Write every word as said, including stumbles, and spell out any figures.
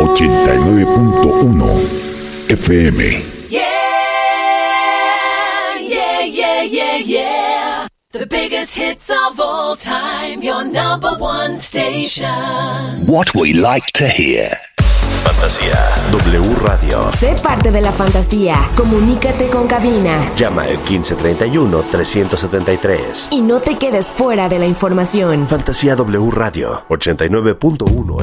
ochenta y nueve punto uno F M. Yeah, yeah, yeah, yeah, yeah. The biggest hits of all time, your number one station. What we like to hear. Fantasía W Radio. Sé parte de la fantasía. Comunícate con cabina. Llama al quince treinta y uno, trescientos setenta y tres. Y no te quedes fuera de la información. Fantasía W Radio ochenta y nueve punto uno